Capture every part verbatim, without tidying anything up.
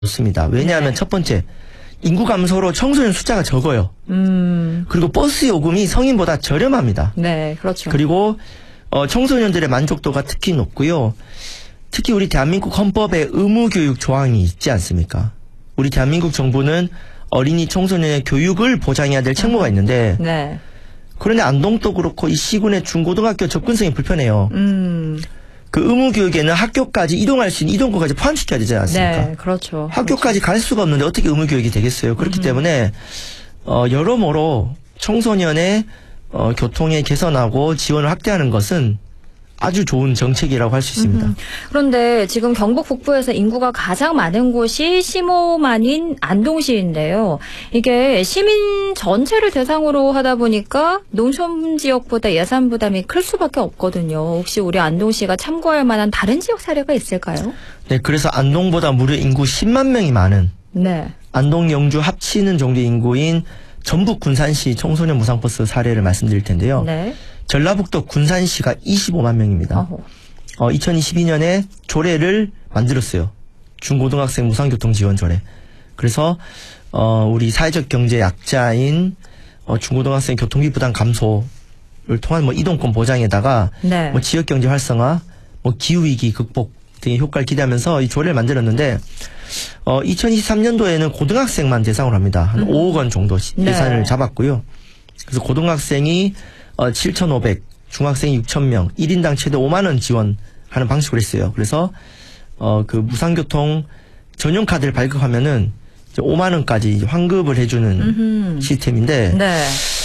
좋습니다. 왜냐하면 네. 첫 번째, 인구 감소로 청소년 숫자가 적어요. 음. 그리고 버스 요금이 성인보다 저렴합니다. 네, 그렇죠. 그리고 어, 청소년들의 만족도가 특히 높고요. 특히 우리 대한민국 헌법에 의무교육 조항이 있지 않습니까? 우리 대한민국 정부는 어린이 청소년의 교육을 보장해야 될 책무가 있는데 네. 그런데 안동도 그렇고 이 시군의 중고등학교 접근성이 불편해요. 음. 그 의무교육에는 학교까지 이동할 수 있는 이동권까지 포함시켜야 되지 않습니까? 네, 그렇죠. 학교까지 갈 수가 없는데 어떻게 의무교육이 되겠어요? 그렇기 음. 때문에 어, 여러모로 청소년의 어, 교통에 개선하고 지원을 확대하는 것은 아주 좋은 정책이라고 할 수 있습니다. 음. 그런데 지금 경북 북부에서 인구가 가장 많은 곳이 심오만인 안동시인데요. 이게 시민 전체를 대상으로 하다 보니까 농촌 지역보다 예산 부담이 클 수밖에 없거든요. 혹시 우리 안동시가 참고할 만한 다른 지역 사례가 있을까요? 네, 그래서 안동보다 무려 인구 십만 명이 많은 네. 안동, 영주 합치는 정도의 인구인 전북 군산시 청소년 무상버스 사례를 말씀드릴 텐데요. 네. 전라북도 군산시가 이십오만 명입니다. 어허. 어, 이천이십이 년에 조례를 만들었어요. 중고등학생 무상교통 지원 조례. 그래서 어, 우리 사회적 경제 약자인 어, 중고등학생 교통비 부담 감소를 통한 뭐 이동권 보장에다가 네. 뭐 지역 경제 활성화, 뭐 기후 위기 극복 등의 효과를 기대하면서 이 조례를 만들었는데 어, 이천이십삼 년도에는 고등학생만 대상으로 합니다. 한 음. 오억 원 정도 네. 예산을 잡았고요. 그래서 고등학생이 어, 칠천오백, 중학생이 육천 명, 일 인당 최대 오만 원 지원하는 방식으로 했어요. 그래서 어, 그 무상교통 전용 카드를 발급하면은 이제 오만 원까지 환급을 해주는 음흠. 시스템인데 네.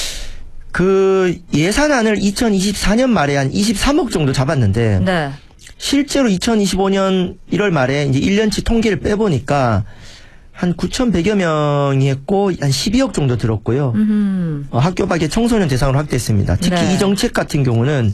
그 예산안을 이천이십사 년 말에 한 이십삼억 정도 잡았는데 네. 실제로 이천이십오 년 일월 말에 이제 일 년치 통계를 빼보니까 한 구천백여 명이 했고 한 십이억 정도 들었고요. 음. 어, 학교 밖에 청소년 대상으로 확대했습니다. 특히 네. 이 정책 같은 경우는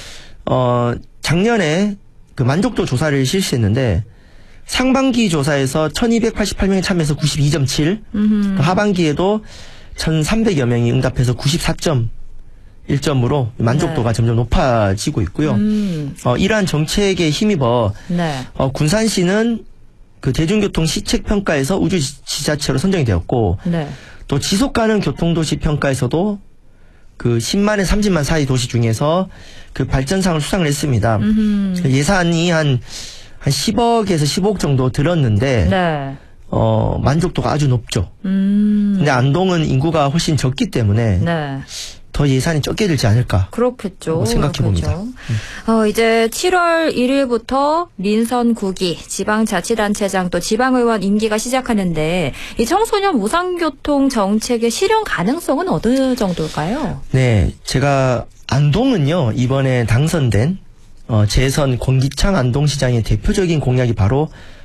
어 작년에 그 만족도 조사를 실시했는데 상반기 조사에서 천이백팔십팔 명이 참여해서 구십이 점 칠, 음흠. 그 하반기에도 천삼백여 명이 응답해서 구십사 점 일 점으로 만족도가 네. 점점 높아지고 있고요. 음. 어, 이러한 정책에 힘입어 네. 어, 군산시는 그 대중교통 시책 평가에서 우주 지자체로 선정이 되었고 네. 또 지속가능 교통도시 평가에서도 그 십만에 삼십만 사이 도시 중에서 그 발전상을 수상을 했습니다. 음흠. 예산이 한, 한 십억에서 십오억 정도 들었는데 네. 어, 만족도가 아주 높죠. 음. 근데 안동은 인구가 훨씬 적기 때문에 네. 더 예산이 적게 들지 않을까. 그렇겠죠. 생각해 봅니다. 그렇죠. 어, 이제 칠월 일일부터 민선 구기, 지방자치단체장 또 지방의원 임기가 시작하는데 이 청소년 무상교통 정책의 실현 가능성은 어느 정도일까요? 네, 제가 안동은요 이번에 당선된 어, 재선 권기창 안동시장의 대표적인 공약이 바로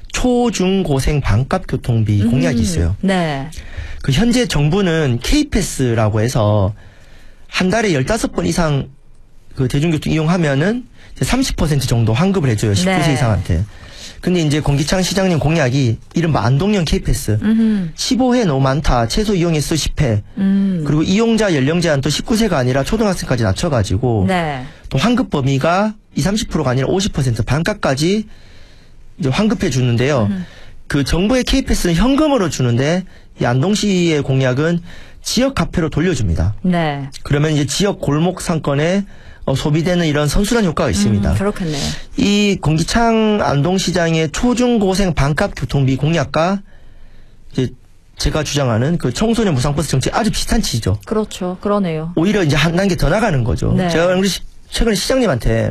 초중고생 반값 교통비 공약이 있어요. 음, 네. 그 현재 정부는 K패스라고 해서 한 달에 열다섯 번 이상 그 대중교통 이용하면은 이제 삼십 퍼센트 정도 환급을 해줘요. 십구 세 네. 이상한테. 근데 이제 권기창 시장님 공약이 이른바 안동형 K패스. 음흠. 십오 회 너무 많다. 최소 이용 횟수 십 회. 음. 그리고 이용자 연령 제한 또 십구 세가 아니라 초등학생까지 낮춰가지고 네. 또 환급 범위가 이십, 삼십 퍼센트가 아니라 오십 퍼센트 반값까지 이제 환급해 주는데요. 음. 그 정부의 K패스는 현금으로 주는데 이 안동시의 공약은 지역 화폐로 돌려줍니다. 네. 그러면 이제 지역 골목 상권에 어, 소비되는 이런 선순환 효과가 있습니다. 음, 그렇겠네요. 이 권기창 안동시장의 초중고생 반값 교통비 공약과 이제 제가 주장하는 그 청소년 무상버스 정책 아주 비슷한 취지죠. 그렇죠. 그러네요. 오히려 이제 한 단계 더 나가는 거죠. 네. 제가 우리 시- 최근에 시장님한테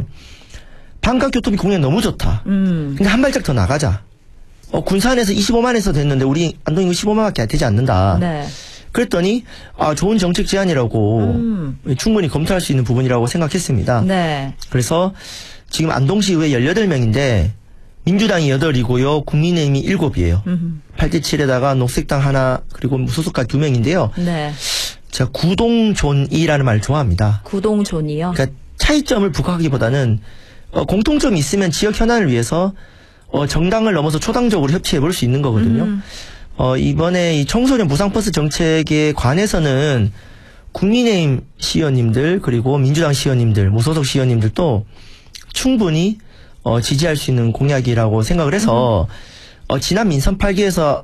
반값 교통비 공약 너무 좋다. 음. 근데 한 발짝 더 나가자. 어, 군산에서 이십오만에서 됐는데 우리 안동 인구 십오만밖에 되지 않는다. 네. 그랬더니 아 좋은 정책 제안이라고 음. 충분히 검토할 수 있는 부분이라고 생각했습니다. 네. 그래서 지금 안동시의회 열여덟 명인데 민주당이 여덟이고요. 국민의힘이 일곱이에요. 음. 팔 대 칠에다가 녹색당 하나 그리고 무소속가 두 명인데요. 네. 제가 구동존이라는 말을 좋아합니다. 구동존이요. 그러니까 차이점을 부각하기보다는 어, 공통점이 있으면 지역 현안을 위해서 어, 정당을 넘어서 초당적으로 협치해 볼 수 있는 거거든요. 음. 어, 이번에 이 청소년 무상버스 정책에 관해서는 국민의힘 시의원님들 그리고 민주당 시의원님들 무소속 시의원님들도 충분히 어, 지지할 수 있는 공약이라고 생각을 해서 어, 지난 민선 팔 기에서